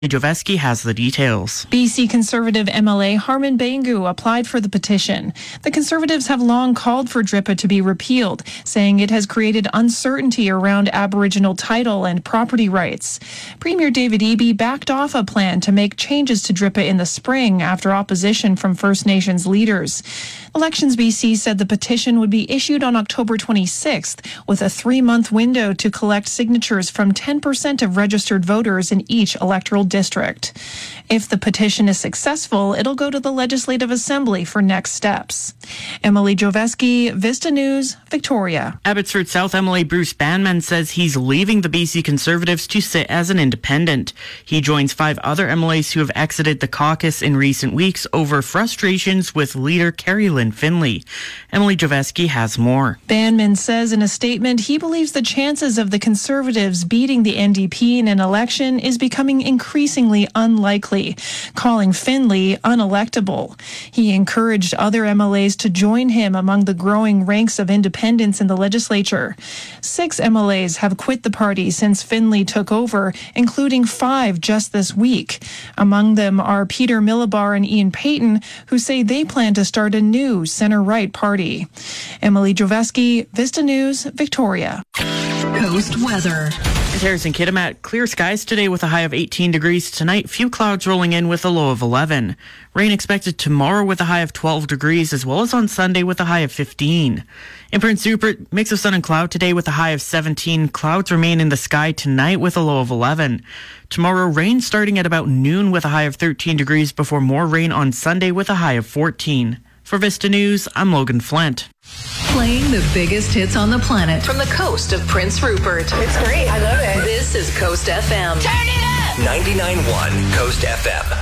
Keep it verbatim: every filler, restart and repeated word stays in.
Joveski has the details. B C Conservative M L A Harman Bangu applied for the petition. The Conservatives have long called for D R I P A to be repealed, saying it has created uncertainty around Aboriginal title and property rights. Premier David Eby backed off a plan to make changes to D R I P A in the spring after opposition from First Nations leaders. Elections B C said the petition would be issued on October twenty-sixth, with a three-month window to collect signatures from ten percent of registered voters in each electoral district. If the petition is successful, it'll go to the Legislative Assembly for next steps. Emily Joveski, Vista News, Victoria. Abbotsford South M L A Bruce Banman says he's leaving the B C Conservatives to sit as an independent. He joins five other M L As who have exited the caucus in recent weeks over frustrations with leader Carrie Lynn Finlay. Emily Joveski has more. Banman says in a statement he believes the chances of the Conservatives beating the N D P in an election is becoming increasingly unlikely, calling Finlay unelectable. He encouraged other M L As to join him among the growing ranks of independents in the legislature. Six M L As have quit the party since Finlay took over, including five just this week. Among them are Peter Millibar and Ian Payton, who say they plan to start a new center-right party. Emily Joveski, Vista News, Victoria. Coast weather. And Harrison Kitimat, clear skies today with a high of eighteen degrees. Tonight, few clouds rolling in with a low of eleven. Rain expected tomorrow with a high of twelve degrees, as well as on Sunday with a high of fifteen. In Prince Rupert, mix of sun and cloud today with a high of seventeen. Clouds remain in the sky tonight with a low of eleven. Tomorrow, rain starting at about noon with a high of thirteen degrees before more rain on Sunday with a high of fourteen. For Vista News, I'm Logan Flint. Playing the biggest hits on the planet from the coast of Prince Rupert. It's great. I love it. This is Coast F M. Turn it up! ninety-nine point one Coast F M.